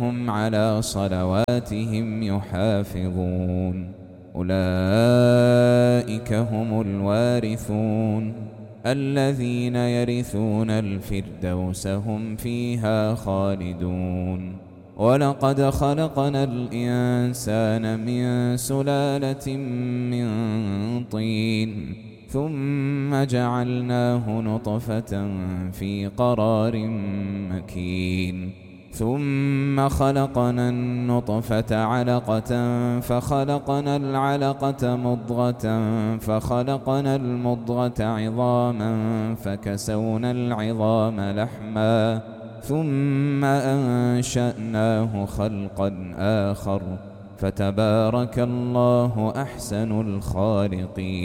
هم على صلواتهم يحافظون أولئك هم الوارثون الذين يرثون الفردوس هم فيها خالدون ولقد خلقنا الإنسان من سلالة من طين ثم جعلناه نطفة في قرار مكين ثم خلقنا النطفة علقة فخلقنا العلقة مضغة فخلقنا المضغة عظاما فكسونا العظام لحما ثم أنشأناه خلقا آخر فتبارك الله أحسن الخالقين.